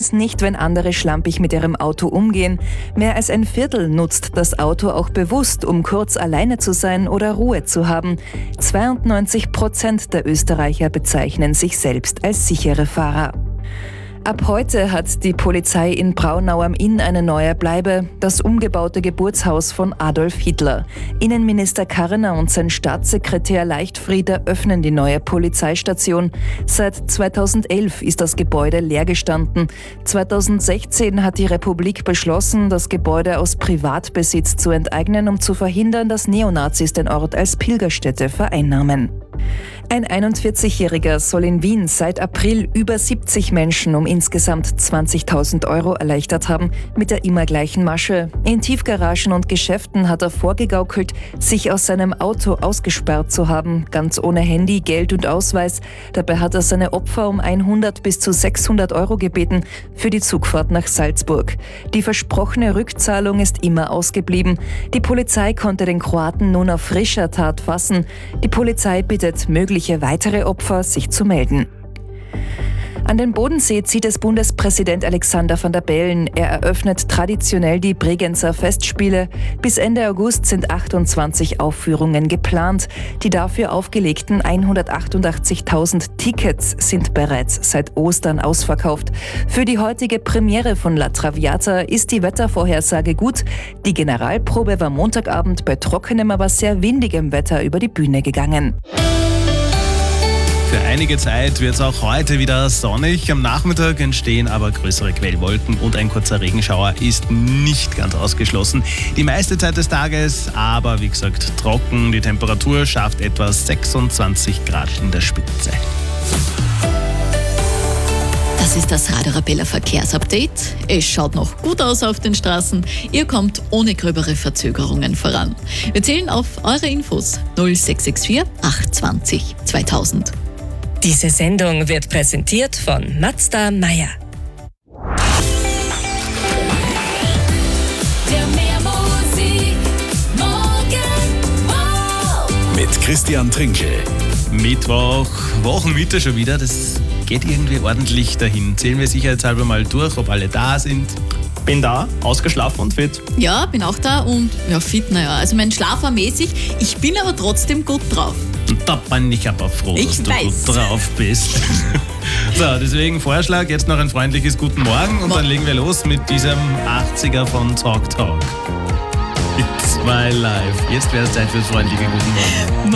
es nicht, wenn andere schlampig mit ihrem Auto umgehen. Mehr als ein Viertel nutzt das Auto auch bewusst, um kurz alleine zu sein oder Ruhe zu haben. 92% der Österreicher bezeichnen sich selbst als sichere Fahrer. Ab heute hat die Polizei in Braunau am Inn eine neue Bleibe, das umgebaute Geburtshaus von Adolf Hitler. Innenminister Karner und sein Staatssekretär Leichtfried eröffnen die neue Polizeistation. Seit 2011 ist das Gebäude leer gestanden. 2016 hat die Republik beschlossen, das Gebäude aus Privatbesitz zu enteignen, um zu verhindern, dass Neonazis den Ort als Pilgerstätte vereinnahmen. Ein 41-Jähriger soll in Wien seit April über 70 Menschen um insgesamt 20.000 € erleichtert haben, mit der immer gleichen Masche. In Tiefgaragen und Geschäften hat er vorgegaukelt, sich aus seinem Auto ausgesperrt zu haben, ganz ohne Handy, Geld und Ausweis. Dabei hat er seine Opfer um 100 bis zu 600 € gebeten für die Zugfahrt nach Salzburg. Die versprochene Rückzahlung ist immer ausgeblieben. Die Polizei konnte den Kroaten nun auf frischer Tat fassen. Die Polizei bittet mögliche weitere Opfer, sich zu melden. An den Bodensee zieht es Bundespräsident Alexander Van der Bellen. Er eröffnet traditionell die Bregenzer Festspiele. Bis Ende August sind 28 Aufführungen geplant. Die dafür aufgelegten 188.000 Tickets sind bereits seit Ostern ausverkauft. Für die heutige Premiere von La Traviata ist die Wettervorhersage gut. Die Generalprobe war Montagabend bei trockenem, aber sehr windigem Wetter über die Bühne gegangen. Für einige Zeit wird es auch heute wieder sonnig. Am Nachmittag entstehen aber größere Quellwolken und ein kurzer Regenschauer ist nicht ganz ausgeschlossen. Die meiste Zeit des Tages, aber wie gesagt trocken. Die Temperatur schafft etwa 26 Grad in der Spitze. Das ist das Radio Arabella Verkehrsupdate. Es schaut noch gut aus auf den Straßen. Ihr kommt ohne gröbere Verzögerungen voran. Wir zählen auf eure Infos 0664 820 2000. Diese Sendung wird präsentiert von Mazda Meyer. Mit Christian Trinkel. Mittwoch, Wochenmitte schon wieder. Das geht irgendwie ordentlich dahin. Zählen wir sicherheitshalber mal durch, ob alle da sind. Bin da, ausgeschlafen und fit. Ja, bin auch da und ja, fit, naja. Also mein Schlaf war mäßig, ich bin aber trotzdem gut drauf. Und da bin ich aber froh, dass du gut drauf bist. So, deswegen Vorschlag, jetzt noch ein freundliches Guten Morgen und dann legen wir los mit diesem 80er von Talk Talk. It's my life. Jetzt wäre es Zeit fürs freundliche Guten Morgen.